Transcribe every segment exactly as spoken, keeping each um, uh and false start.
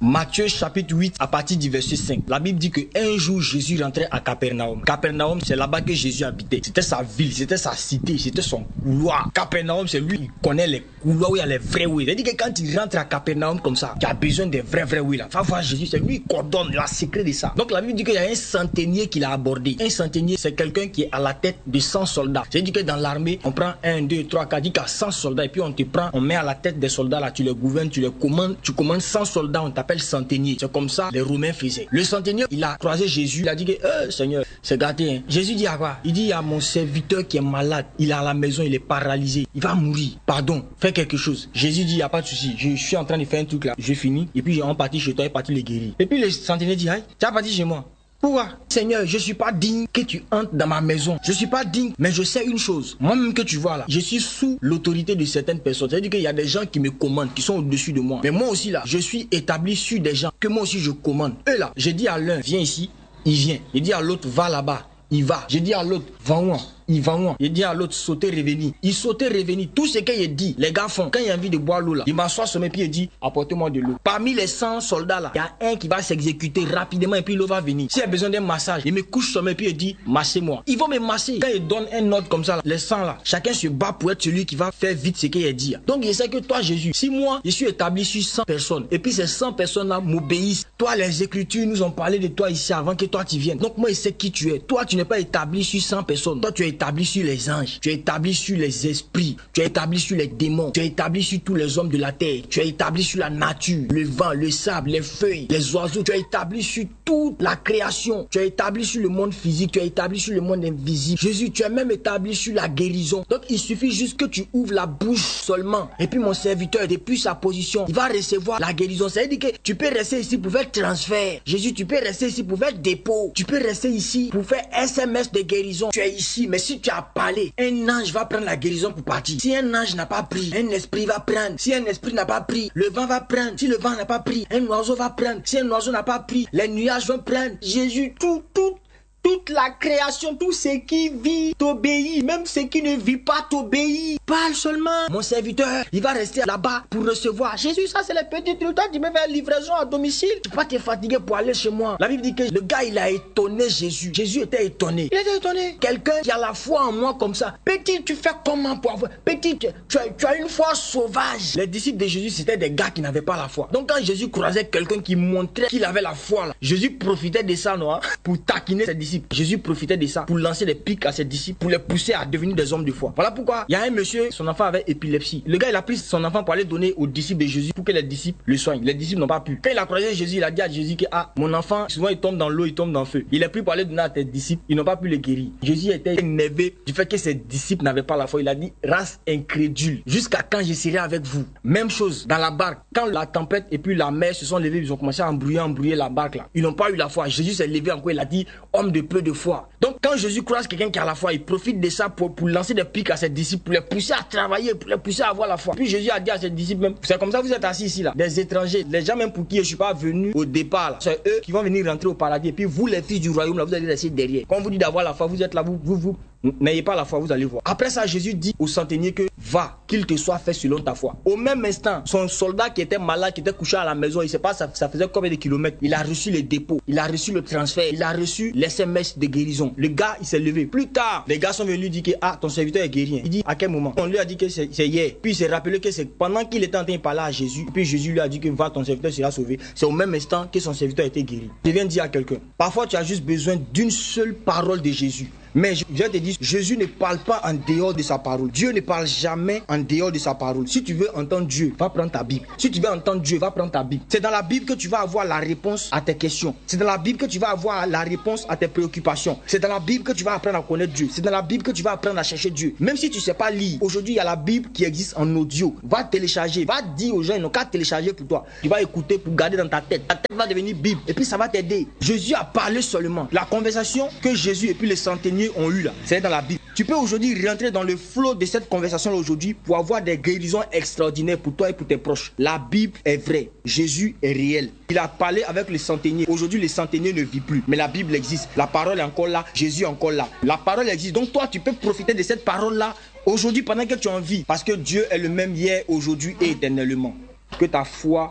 Matthieu chapitre huit à partir du verset cinq. La Bible dit qu'un jour Jésus rentrait à Capernaum. Capernaum, c'est là-bas que Jésus habitait. C'était sa ville, c'était sa cité, c'était son couloir. Capernaum, c'est lui, il connaît les couloirs où il y a les vrais oui. C'est-à-dire que quand il rentre à Capernaum comme ça, tu as besoin des vrais vrais oui là. Va voir Jésus, c'est lui qui coordonne la secret de ça. Donc la Bible dit qu'il y a un centenier qui l'a abordé. Un centenier, c'est quelqu'un qui est à la tête de cent soldats. C'est-à-dire que dans l'armée, on prend un, deux, trois, quatre, dit qu'il y a cent soldats et puis on te prend, on met à la tête des soldats là, tu les gouvernes, tu les commandes, tu commandes cent soldats, on t'appelle centenier. C'est comme ça les Romains faisaient. Le centenier, il a croisé Jésus, il a dit que euh, Seigneur, c'est gâté. Hein. Jésus dit à quoi? Il dit il y a mon serviteur qui est malade, il est à la maison, il est paralysé, il va mourir. Pardon, fais quelque chose. Jésus dit il n'y a pas de souci, je suis en train de faire un truc là, je finis et puis on partit chez toi et parti le guérir. Et puis le centenier dit aïe, tu as parti chez moi. Pourquoi? Seigneur, je suis pas digne que tu entres dans ma maison. Je suis pas digne, mais je sais une chose. Moi-même que tu vois là, je suis sous l'autorité de certaines personnes. C'est-à-dire qu'il y a des gens qui me commandent, qui sont au-dessus de moi. Mais moi aussi là, je suis établi sur des gens que moi aussi je commande. Eux là, j'ai dit à l'un, viens ici, il vient. J'ai dit à l'autre, va là-bas, il va. J'ai dit à l'autre, va où? Il va où? Il dit à l'autre, sauter, revenir. Il sautait, revenir. Tout ce qu'il dit, les gars font. Quand il a envie de boire l'eau là, il m'assoit sur mes pieds et dit, apportez-moi de l'eau. Parmi les cent soldats là, il y a un qui va s'exécuter rapidement et puis l'eau va venir. S'il a besoin d'un massage, il me couche sur mes pieds et dit, massez-moi. Ils vont me masser. Quand il donne un ordre comme ça là, les cent là, chacun se bat pour être celui qui va faire vite ce qu'il a dit. Donc je sais que toi Jésus, si moi je suis établi sur cent personnes et puis ces cent personnes là m'obéissent, toi les Écritures nous ont parlé de toi ici avant que toi tu viennes. Donc moi je sais qui tu es. Toi tu n'es pas établi sur cent personnes. Toi tu es établi sur les anges, tu es établi sur les esprits, tu es établi sur les démons, tu es établi sur tous les hommes de la terre, tu es établi sur la nature, le vent, le sable, les feuilles, les oiseaux, tu es établi sur toute la création, tu es établi sur le monde physique, tu es établi sur le monde invisible. Jésus, tu es même établi sur la guérison. Donc il suffit juste que tu ouvres la bouche seulement. Et puis mon serviteur, depuis sa position, il va recevoir la guérison. Ça veut dire que tu peux rester ici pour faire transfert. Jésus, tu peux rester ici pour faire dépôt. Tu peux rester ici pour faire S M S de guérison. Tu es ici, mais si tu as parlé, un ange va prendre la guérison pour partir. Si un ange n'a pas pris, un esprit va prendre. Si un esprit n'a pas pris, le vent va prendre. Si le vent n'a pas pris, un oiseau va prendre. Si un oiseau n'a pas pris, les nuages vont prendre. Jésus, tout, tout, toute la création, tout ce qui vit t'obéit, même ce qui ne vit pas t'obéit. Parle seulement. Mon serviteur, il va rester là-bas pour recevoir. Jésus, ça c'est les petits trucs. Toi, tu me fais livraison à domicile. Tu peux pas te fatiguer pour aller chez moi. La Bible dit que le gars, il a étonné Jésus. Jésus était étonné. Il était étonné. Quelqu'un qui a la foi en moi comme ça. Petit, tu fais comment pour avoir... Petit, tu, tu, as, tu as une foi sauvage. Les disciples de Jésus, c'était des gars qui n'avaient pas la foi. Donc quand Jésus croisait quelqu'un qui montrait qu'il avait la foi, là, Jésus profitait de ça, non, pour taquiner ses disciples. Jésus profitait de ça pour lancer des pics à ses disciples, pour les pousser à devenir des hommes de foi. Voilà pourquoi il y a un monsieur, son enfant avait épilepsie. Le gars, il a pris son enfant pour aller donner aux disciples de Jésus pour que les disciples le soignent. Les disciples n'ont pas pu. Quand il a croisé Jésus, il a dit à Jésus que ah, mon enfant, souvent il tombe dans l'eau, il tombe dans le feu. Il est pris pour aller donner à tes disciples, ils n'ont pas pu le guérir. Jésus était énervé du fait que ses disciples n'avaient pas la foi. Il a dit, race incrédule, jusqu'à quand je serai avec vous? Même chose dans la barque. Quand la tempête et puis la mer se sont levés, ils ont commencé à embrouiller, embrouiller la barque là. Ils n'ont pas eu la foi. Jésus s'est levé encore, il a dit, homme de peu de foi. Donc quand Jésus croise quelqu'un qui a la foi, il profite de ça pour, pour lancer des pics à ses disciples, pour les pousser à travailler, pour les pousser à avoir la foi. Puis Jésus a dit à ses disciples même, c'est comme ça que vous êtes assis ici là, des étrangers, les gens même pour qui je suis pas venu au départ là, c'est eux qui vont venir rentrer au paradis. Et puis vous les fils du royaume là, vous allez rester derrière. Quand on vous dit d'avoir la foi, vous êtes là, vous, vous, vous n'ayez pas la foi, vous allez voir. Après ça, Jésus dit au centenier que va, qu'il te soit fait selon ta foi. Au même instant, son soldat qui était malade, qui était couché à la maison, il sait pas ça, ça faisait combien de kilomètres, il a reçu les dépôts, il a reçu le transfert, il a reçu l'S M S de guérison. Le gars, il s'est levé. Plus tard, les gars sont venus lui dire que ah, ton serviteur est guéri. Il dit à quel moment? On lui a dit que c'est hier. Puis il s'est rappelé que c'est pendant qu'il était en train de parler à Jésus. Puis Jésus lui a dit que va, ton serviteur sera sauvé. C'est au même instant que son serviteur a été guéri. Je viens de dire à quelqu'un, parfois tu as juste besoin d'une seule parole de Jésus. Mais je viens te dire, Jésus ne parle pas en dehors de sa parole. Dieu ne parle jamais en dehors de sa parole. Si tu veux entendre Dieu, va prendre ta Bible. Si tu veux entendre Dieu, va prendre ta Bible. C'est dans la Bible que tu vas avoir la réponse à tes questions. C'est dans la Bible que tu vas avoir la réponse à tes préoccupations. C'est dans la Bible que tu vas apprendre à connaître Dieu. C'est dans la Bible que tu vas apprendre à chercher Dieu. Même si tu ne sais pas lire, aujourd'hui il y a la Bible qui existe en audio. Va télécharger, va dire aux gens, ils n'ont qu'à télécharger pour toi. Tu vas écouter pour garder dans ta tête. Ta tête va devenir Bible et puis ça va t'aider. Jésus a parlé seulement. La conversation que Jésus et puis les centeniers ont eu là, c'est dans la Bible. Tu peux aujourd'hui rentrer dans le flot de cette conversation aujourd'hui pour avoir des guérisons extraordinaires pour toi et pour tes proches. La Bible est vraie. Jésus est réel. Il a parlé avec les centeniers. Aujourd'hui, les centeniers ne vivent plus. Mais la Bible existe. La parole est encore là. Jésus est encore là. La parole existe. Donc toi, tu peux profiter de cette parole-là aujourd'hui pendant que tu en vis. Parce que Dieu est le même hier, aujourd'hui et éternellement. Que ta foi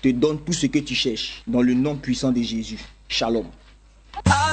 te donne tout ce que tu cherches. Dans le nom puissant de Jésus. Shalom.